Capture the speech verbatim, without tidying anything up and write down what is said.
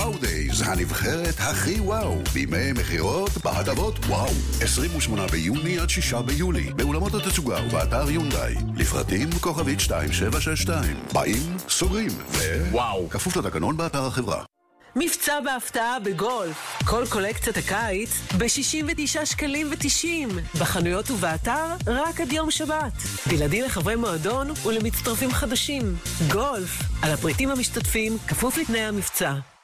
וואו דייז, הנבחרת הכי וואו, בימי מחירות בהטבות וואו. עשרים ושמונה ביוני עד שישה ביולי, באולמות התצוגה ובאתר יונדאי. לפרטים כוכבית שתיים שבע שש שתיים. באים, סוגרים, ו... וואו. כפוף לתקנון באתר החברה. מבצע בהפתעה בגולף. כל קולקציית הקיץ ב-שישים ותשעה שקלים ותשעים. בחנויות ובאתר רק עד יום שבת. בלעדי לחברי מועדון ולמצטרפים חדשים. גולף. על הפריטים המשתתפים, כפוף לתנאי המבצע.